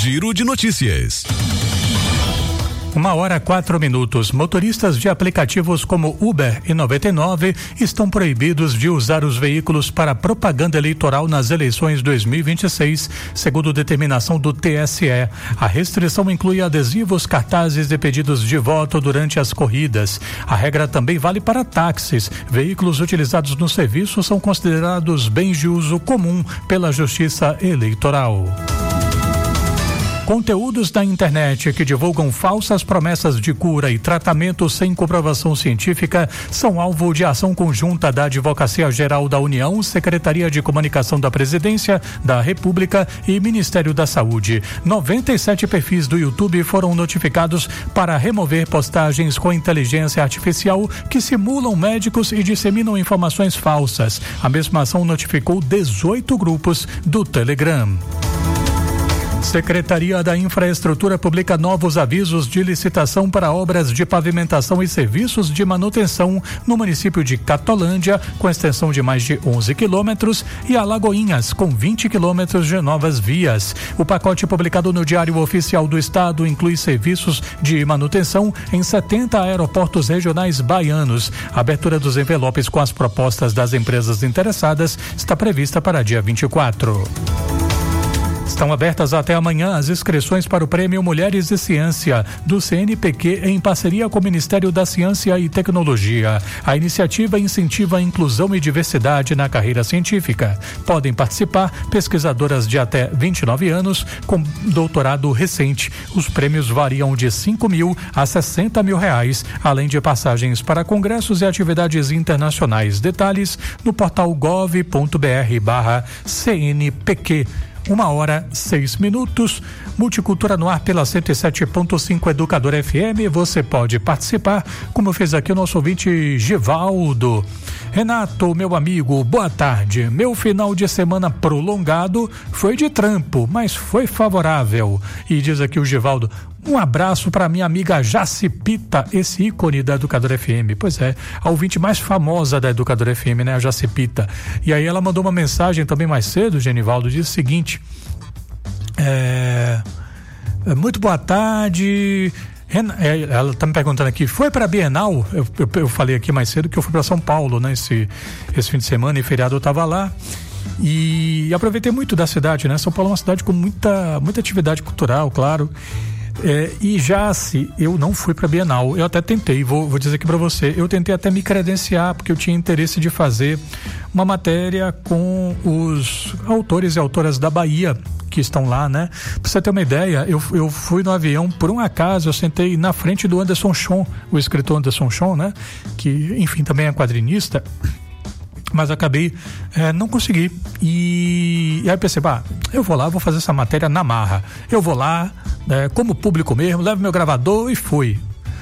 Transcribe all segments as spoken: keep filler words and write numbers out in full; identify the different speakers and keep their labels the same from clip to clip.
Speaker 1: Giro de Notícias.
Speaker 2: Uma hora, quatro minutos. Motoristas de aplicativos como Uber e noventa e nove estão proibidos de usar os veículos para propaganda eleitoral nas eleições dois mil e vinte e seis, segundo determinação do T S E. A restrição inclui adesivos, cartazes e pedidos de voto durante as corridas. A regra também vale para táxis. Veículos utilizados no serviço são considerados bens de uso comum pela Justiça Eleitoral. Conteúdos da internet que divulgam falsas promessas de cura e tratamento sem comprovação científica são alvo de ação conjunta da Advocacia Geral da União, Secretaria de Comunicação da Presidência da República e Ministério da Saúde. noventa e sete perfis do YouTube foram notificados para remover postagens com inteligência artificial que simulam médicos e disseminam informações falsas. A mesma ação notificou dezoito grupos do Telegram. Secretaria da Infraestrutura publica novos avisos de licitação para obras de pavimentação e serviços de manutenção no município de Catolândia, com extensão de mais de onze quilômetros, e Alagoinhas, com vinte quilômetros de novas vias. O pacote publicado no Diário Oficial do Estado inclui serviços de manutenção em setenta aeroportos regionais baianos. A abertura dos envelopes com as propostas das empresas interessadas está prevista para dia vinte e quatro. Estão abertas até amanhã as inscrições para o Prêmio Mulheres e Ciência do C N P Q em parceria com o Ministério da Ciência e Tecnologia. A iniciativa incentiva a inclusão e diversidade na carreira científica. Podem participar pesquisadoras de até vinte e nove anos com doutorado recente. Os prêmios variam de cinco mil a sessenta mil reais, além de passagens para congressos e atividades internacionais. Detalhes no portal gov ponto br barra C N P Q. Uma hora, seis minutos. Multicultura no ar pela cento e sete ponto cinco Educador F M. Você pode participar, como fez aqui o nosso ouvinte Givaldo. Renato, meu amigo, boa tarde. Meu final de semana prolongado foi de trampo, mas foi favorável. E diz aqui o Givaldo: um abraço para minha amiga Jacipita, esse ícone da Educador F M. Pois é, a ouvinte mais famosa da Educador F M, né? A Jacipita. E aí ela mandou uma mensagem também mais cedo, Genivaldo, diz o seguinte: é, muito boa tarde. Ela está me perguntando aqui, foi para a Bienal? Eu, eu, eu falei aqui mais cedo que eu fui para São Paulo, né? Esse, esse fim de semana e feriado eu estava lá. E aproveitei muito da cidade, né? São Paulo é uma cidade com muita, muita atividade cultural, claro. É, e já se eu não fui para a Bienal, eu até tentei, vou, vou dizer aqui para você, eu tentei até me credenciar, porque eu tinha interesse de fazer uma matéria com os autores e autoras da Bahia que estão lá, né? Pra você ter uma ideia, eu, eu fui no avião, por um acaso, eu sentei na frente do Anderson Chon, o escritor Anderson Chon, né? Que, enfim, também é quadrinista. Mas acabei, é, não consegui. E, e aí pensei, bah, eu vou lá, vou fazer essa matéria na marra. Eu vou lá, é, como público mesmo, levo meu gravador e fui.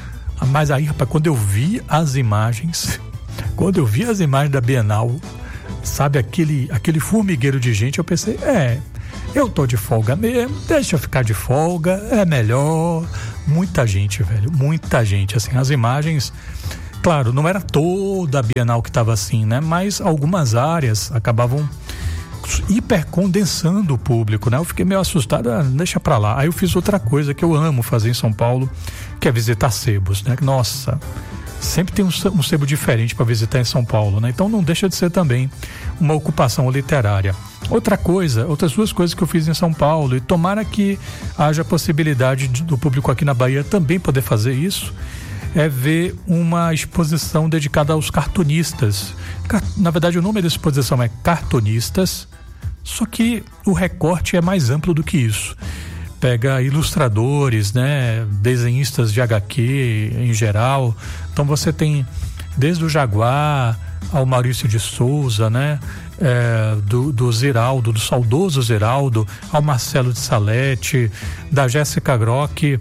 Speaker 2: Mas aí, rapaz, quando eu vi as imagens, quando eu vi as imagens da Bienal, sabe, aquele, aquele formigueiro de gente, eu pensei, é, eu tô de folga mesmo, deixa eu ficar de folga, é melhor. Muita gente, velho, muita gente. Assim, as imagens... Claro, não era toda a Bienal que estava assim, né? Mas algumas áreas acabavam hipercondensando o público, né? Eu fiquei meio assustado, ah, deixa pra lá. Aí eu fiz outra coisa que eu amo fazer em São Paulo, que é visitar sebos, né? Nossa, sempre tem um, um sebo diferente para visitar em São Paulo, né? Então não deixa de ser também uma ocupação literária. Outra coisa, outras duas coisas que eu fiz em São Paulo, e tomara que haja possibilidade de, do público aqui na Bahia também poder fazer isso, é ver uma exposição dedicada aos cartunistas. Na verdade, o nome da exposição é Cartunistas, só que o recorte é mais amplo do que isso. Pega ilustradores, né, desenhistas de H Q em geral. Então você tem desde o Jaguar ao Maurício de Souza, né, é, do, do Ziraldo, do saudoso Ziraldo, ao Marcelo de Salete, da Jéssica Grock,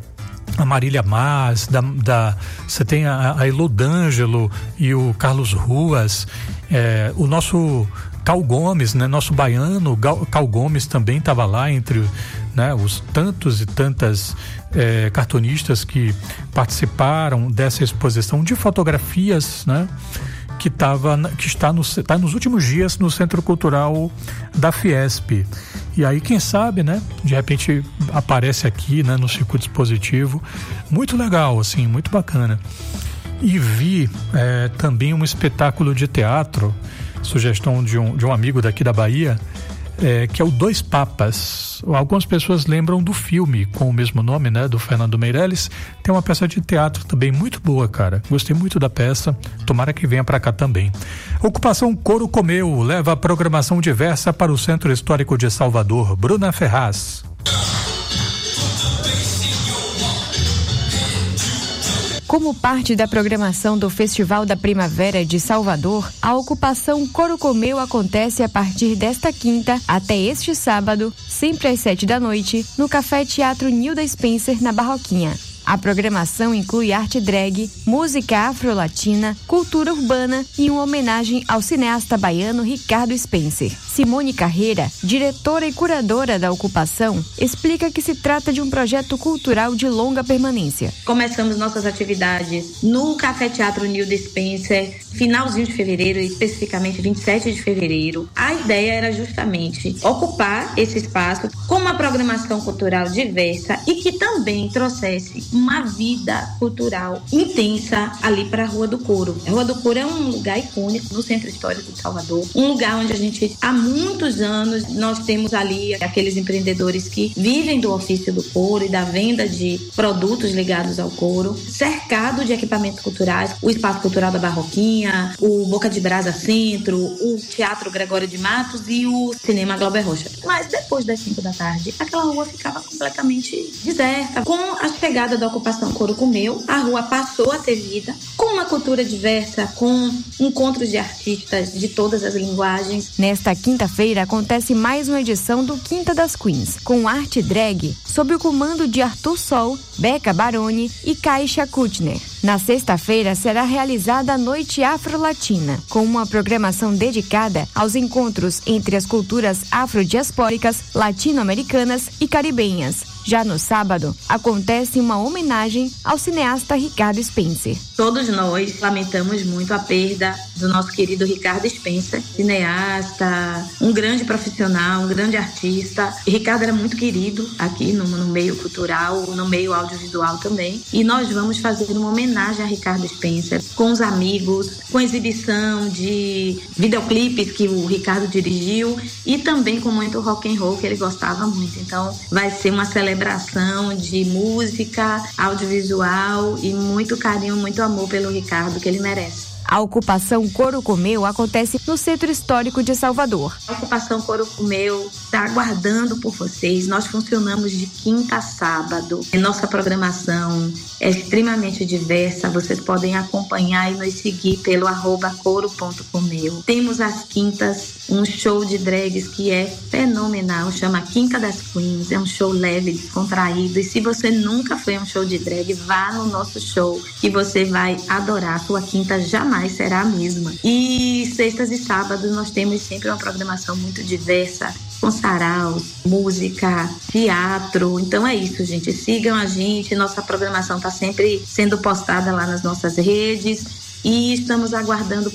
Speaker 2: a Marília Mas, da, da, você tem a, a Elô D'Angelo e o Carlos Ruas, é, o nosso Cal Gomes, né, nosso baiano Cal Gomes também estava lá entre, né, os tantos e tantas é, cartunistas que participaram dessa exposição de fotografias, né, que, tava, que está, no, está nos últimos dias no Centro Cultural da Fiesp. E aí, quem sabe, né? De repente aparece aqui, né? No circuito expositivo. Muito legal, assim, muito bacana. E vi é, também um espetáculo de teatro, sugestão de um, de um amigo daqui da Bahia, é, que é o Dois Papas. Algumas pessoas lembram do filme com o mesmo nome, né? Do Fernando Meirelles. Tem uma peça de teatro também muito boa, cara. Gostei muito da peça. Tomara que venha pra cá também. Ocupação Couro Comeu leva a programação diversa para o Centro Histórico de Salvador. Bruna Ferraz.
Speaker 1: Como parte da programação do Festival da Primavera de Salvador, a ocupação Couro Comeu acontece a partir desta quinta até este sábado, sempre às sete da noite, no Café Teatro Nilda Spencer, na Barroquinha. A programação inclui arte drag, música afro-latina, cultura urbana e uma homenagem ao cineasta baiano Ricardo Spencer. Simone Carreira, diretora e curadora da ocupação, explica que se trata de um projeto cultural de longa permanência.
Speaker 3: Começamos nossas atividades no Café Teatro Nilda Spencer, finalzinho de fevereiro, especificamente vinte e sete de fevereiro. A ideia era justamente ocupar esse espaço com uma programação cultural diversa e que também trouxesse uma vida cultural intensa ali para a Rua do Couro. A Rua do Couro é um lugar icônico no Centro Histórico de Salvador, um lugar onde a gente, há muitos anos, nós temos ali aqueles empreendedores que vivem do ofício do couro e da venda de produtos ligados ao couro, cercado de equipamentos culturais, o Espaço Cultural da Barroquinha, o Boca de Brasa Centro, o Teatro Gregório de Matos e o Cinema Glauber Rocha. Mas depois das cinco da tarde, aquela rua ficava completamente deserta. Com a chegada da ocupação Couro Comeu, a rua passou a ter vida, com uma cultura diversa, com encontros de artistas de todas as linguagens.
Speaker 1: Nesta quinta-feira acontece mais uma edição do Quinta das Queens, com arte drag, sob o comando de Arthur Sol, Beca Baroni e Caixa Kutner. Na sexta-feira será realizada a Noite Afro-Latina, com uma programação dedicada aos encontros entre as culturas afrodiaspóricas, latino-americanas e caribenhas. Já no sábado, acontece uma homenagem ao cineasta Ricardo Spencer.
Speaker 3: Todos nós lamentamos muito a perda do nosso querido Ricardo Spencer, cineasta, um grande profissional, um grande artista. Ricardo era muito querido aqui no, no meio cultural, no meio audiovisual também. E nós vamos fazer uma homenagem a Ricardo Spencer com os amigos, com exibição de videoclipes que o Ricardo dirigiu e também com muito rock and roll que ele gostava muito. Então vai ser uma celebração de música, audiovisual e muito carinho, muito amor pelo Ricardo que ele merece.
Speaker 1: A ocupação Couro Comeu acontece no Centro Histórico de Salvador.
Speaker 3: A ocupação Couro Comeu está aguardando por vocês. Nós funcionamos de quinta a sábado. Nossa programação é extremamente diversa. Vocês podem acompanhar e nos seguir pelo arroba couro ponto comeu. Temos às quintas um show de drags que é fenomenal. Chama Quinta das Queens. É um show leve, descontraído. E se você nunca foi a um show de drag, vá no nosso show que você vai adorar. Sua quinta jamais será a mesma. E sextas e sábados nós temos sempre uma programação muito diversa, com saraus, música, teatro. Então é isso, gente. Sigam a gente. Nossa programação está sempre sendo postada lá nas nossas redes e estamos aguardando